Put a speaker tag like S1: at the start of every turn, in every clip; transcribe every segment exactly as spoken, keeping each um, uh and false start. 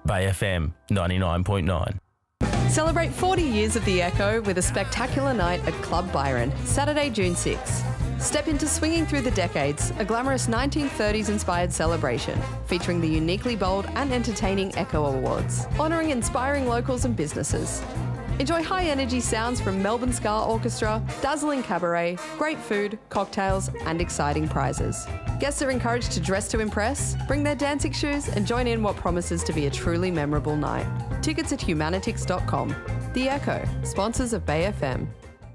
S1: Bay F M ninety-nine point nine.
S2: Celebrate forty years of the Echo with a spectacular night at Club Byron, Saturday, June sixth. Step into Swinging Through the Decades, a glamorous nineteen thirties-inspired celebration featuring the uniquely bold and entertaining Echo Awards, honouring inspiring locals and businesses. Enjoy high-energy sounds from Melbourne Ska Orchestra, dazzling cabaret, great food, cocktails and exciting prizes. Guests are encouraged to dress to impress, bring their dancing shoes and join in what promises to be a truly memorable night. Tickets at humanitix dot com. The Echo, sponsors of Bay F M.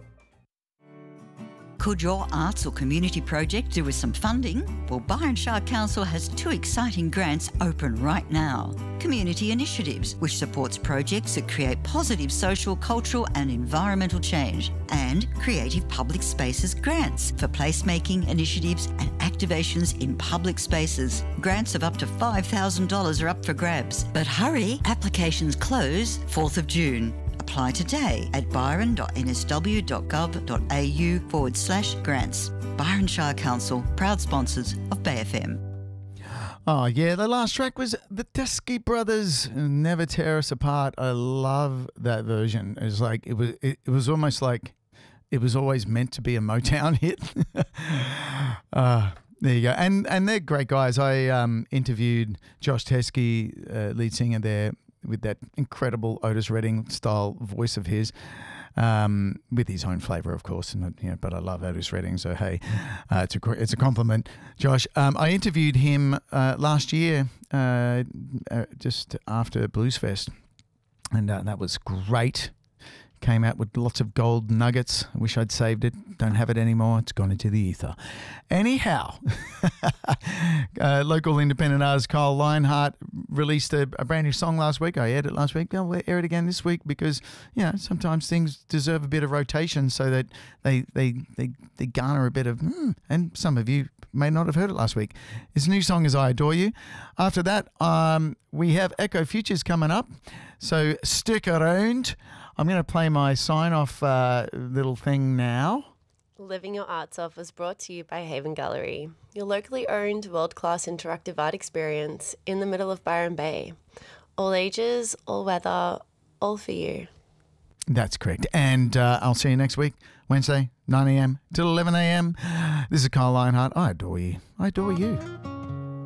S3: Could your arts or community project do with some funding? Well, Byron Shire Council has two exciting grants open right now. Community Initiatives, which supports projects that create positive social, cultural and environmental change. And Creative Public Spaces Grants for placemaking initiatives and activations in public spaces. Grants of up to five thousand dollars are up for grabs. But hurry, applications close fourth of June. Apply today at byron.nsw.gov.au forward slash grants. Byron Shire Council, proud sponsors of Bay F M.
S4: Oh, yeah, the last track was the Teskey Brothers, Never Tear Us Apart. I love that version. It was like, it was, it, it was almost like it was always meant to be a Motown hit. uh, there you go. And and they're great guys. I um, interviewed Josh Teskey, uh, lead singer there, with that incredible Otis Redding style voice of his, um, with his own flavour, of course. And you know, but I love Otis Redding, so hey, uh, it's a it's a compliment, Josh. Um, I interviewed him uh, last year, uh, uh, just after Blues Fest, and uh, that was great. Came out with lots of gold nuggets. I wish I'd saved it. Don't have it anymore. It's gone into the ether. Anyhow, uh, local independent artist Kyle Lionheart released a, a brand new song last week. I aired it last week. I'll air it again this week because, you know, sometimes things deserve a bit of rotation so that they they they, they garner a bit of, mm, and some of you may not have heard it last week. His new song is I Adore You. After that, um, we have Echo Futures coming up. So stick around. I'm going to play my sign-off uh, little thing now.
S5: Living Your Arts Off was brought to you by Haven Gallery, your locally owned world-class interactive art experience in the middle of Byron Bay. All ages, all weather, all for you.
S4: That's correct. And uh, I'll see you next week, Wednesday, nine a.m. till eleven a.m. This is Kyle Lionheart. I adore you. I adore you.